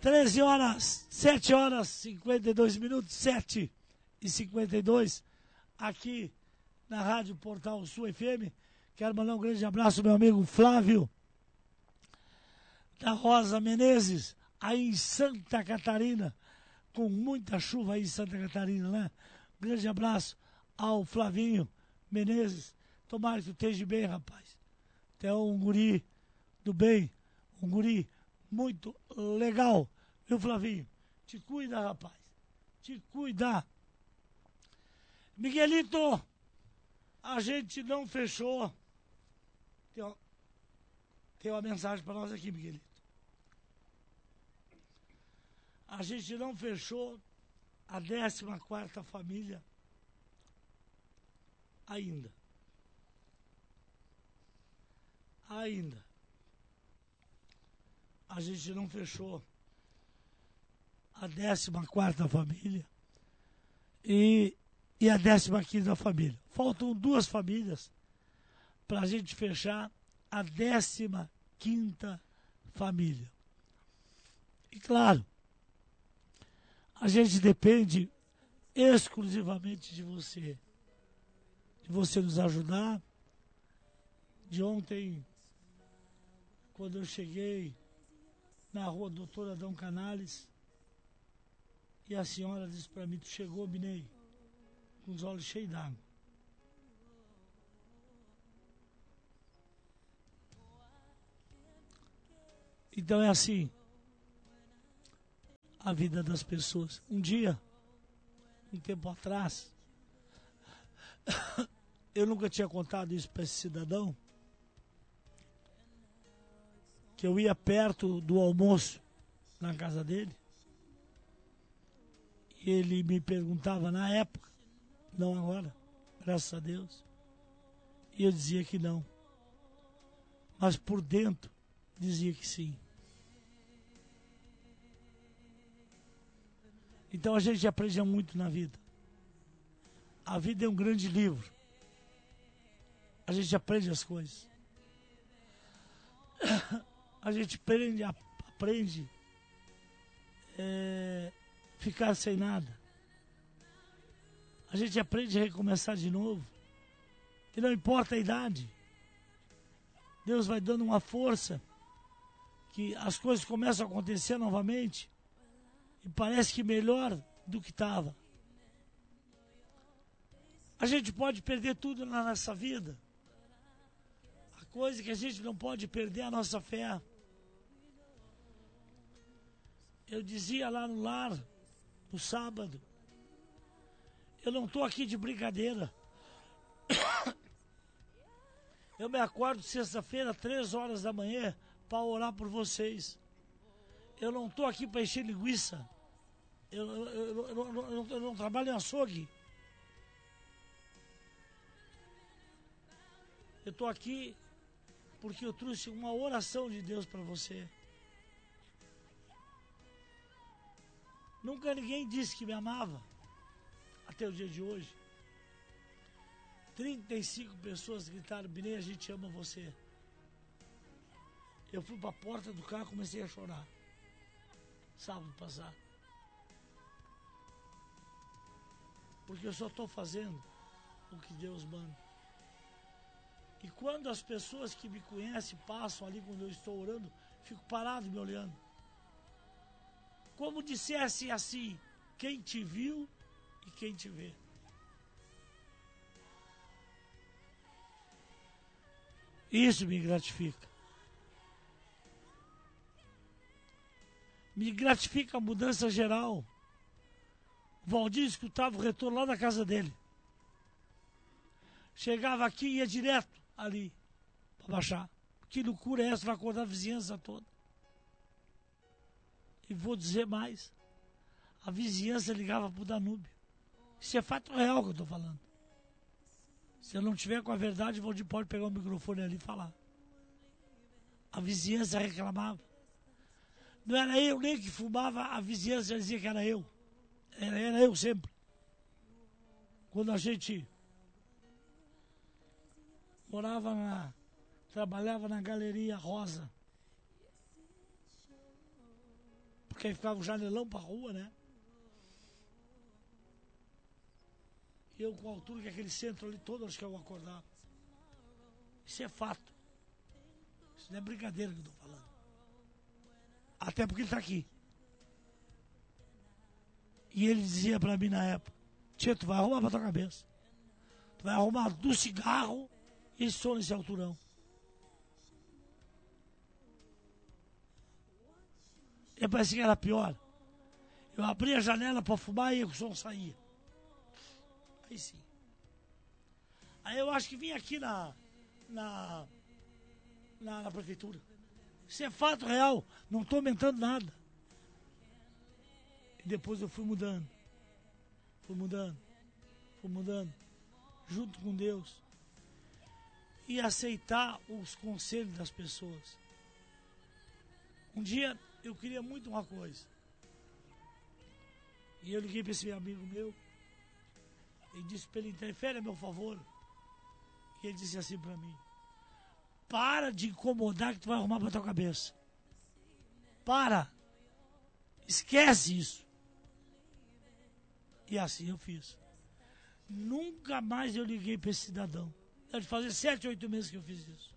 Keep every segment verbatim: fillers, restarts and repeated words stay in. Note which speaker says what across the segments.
Speaker 1: treze horas, sete horas, cinquenta e dois minutos, sete e cinquenta e dois, aqui na Rádio Portal Sul F M. Quero mandar um grande abraço ao meu amigo Flávio da Rosa Menezes, aí em Santa Catarina, com muita chuva aí em Santa Catarina, né? Um grande abraço ao Flavinho Menezes. Tomara que tu esteja bem, rapaz. Tu é um guri do bem, um guri muito legal, viu, Flavinho? Te cuida, rapaz. Te cuida. Miguelito, a gente não fechou. Tem uma, tem uma mensagem para nós aqui, Miguelito. A gente não fechou a décima quarta família ainda. Ainda. A gente não fechou a décima quarta família e, e a décima quinta família. Faltam duas famílias para a gente fechar a décima quinta família. E claro, a gente depende exclusivamente de você. De você nos ajudar. De ontem, quando eu cheguei na rua Doutor Adão Canales, e a senhora disse para mim: tu chegou, Binei, com os olhos cheios d'água. Então é assim a vida das pessoas. Um dia, um tempo atrás, eu nunca tinha contado isso para esse cidadão, que eu ia perto do almoço na casa dele, e ele me perguntava na época, não agora, graças a Deus, e eu dizia que não, mas por dentro dizia que sim. Então a gente aprende muito na vida. A vida é um grande livro. A gente aprende as coisas. A gente aprende, aprende é, ficar sem nada. A gente aprende a recomeçar de novo. E não importa a idade. Deus vai dando uma força que as coisas começam a acontecer novamente e parece que melhor do que estava. A gente pode perder tudo na nossa vida. A coisa que a gente não pode perder é a nossa fé. Eu dizia lá no lar, no sábado, eu não estou aqui de brincadeira. Eu me acordo sexta-feira, três horas da manhã, para orar por vocês. Eu não estou aqui para encher linguiça. Eu, eu, eu, eu, eu, eu, eu não trabalho em açougue. Eu estou aqui porque eu trouxe uma oração de Deus para você. Nunca ninguém disse que me amava, até o dia de hoje. trinta e cinco pessoas gritaram: Binei, a gente ama você. Eu fui para a porta do carro e comecei a chorar. Sábado passado. Porque eu só estou fazendo o que Deus manda. E quando as pessoas que me conhecem passam ali quando eu estou orando, fico parado me olhando. Como dissesse assim: quem te viu e quem te vê. Isso me gratifica. Me gratifica a mudança geral. O Valdir escutava o retorno lá da casa dele. Chegava aqui e ia direto ali para baixar. Que loucura é essa? Vai acordar a vizinhança toda. E vou dizer mais. A vizinhança ligava para o Danúbio. Isso é fato real que eu estou falando. Se eu não tiver com a verdade, o Valdir pode pegar o microfone ali e falar. A vizinhança reclamava. Não era eu nem que fumava, a vizinhança dizia que era eu. Era, era eu sempre. Quando a gente morava na... trabalhava na Galeria Rosa. porque aí ficava o janelão pra rua, né? E eu com a altura que aquele centro ali todo, acho que eu acordava. Isso é fato. Isso não é brincadeira que eu tô falando. Até porque ele tá aqui. E ele dizia pra mim na época: Tchê, tu vai arrumar pra tua cabeça. Tu vai arrumar do cigarro e som nesse alturão. E parecia que era pior. Eu abria a janela pra fumar e o som saía. Aí sim. Aí eu acho que vim aqui na, na, na, na prefeitura. Isso é fato real, não estou aumentando nada. E depois eu fui mudando. Fui mudando. Fui mudando. Junto com Deus. E aceitar os conselhos das pessoas. Um dia eu queria muito uma coisa. E eu liguei para esse amigo meu. E disse para ele: interfere a meu favor. E ele disse assim para mim: para de incomodar que tu vai arrumar pra tua cabeça. Para. Esquece isso. E assim eu fiz. Nunca mais eu liguei para esse cidadão. Deve fazer sete, oito meses que eu fiz isso.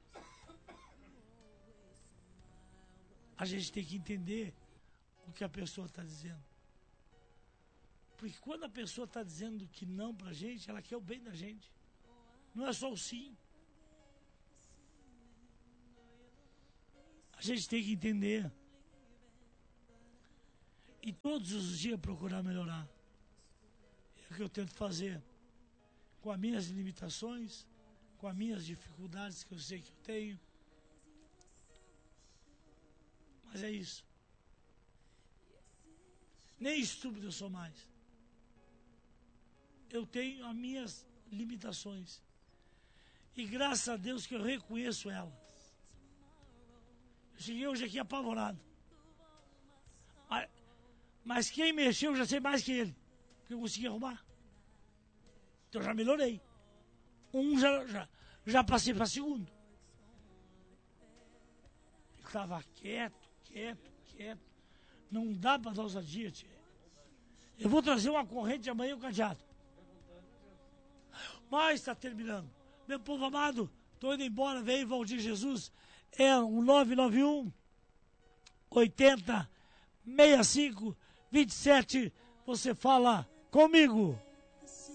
Speaker 1: A gente tem que entender o que a pessoa está dizendo. Porque quando a pessoa está dizendo que não pra gente, ela quer o bem da gente. Não é só o sim. A gente tem que entender. E todos os dias procurar melhorar. É o que eu tento fazer. Com as minhas limitações, com as minhas dificuldades que eu sei que eu tenho. Mas é isso. Nem estúpido eu sou mais. Eu tenho as minhas limitações. E graças a Deus que eu reconheço elas. Eu cheguei hoje aqui apavorado. Mas, mas quem mexeu eu já sei mais que ele. Porque eu consegui arrumar. Então eu já melhorei. Um já, já, já passei para segundo. Eu estava quieto, quieto, quieto. Não dá para dar ousadia, tia. Eu vou trazer uma corrente amanhã e um cadeado. Mas está terminando. Meu povo amado, estou indo embora, veio Valdir Jesus. É um nove nove um, oitenta, sessenta e cinco, vinte e sete. Você fala comigo.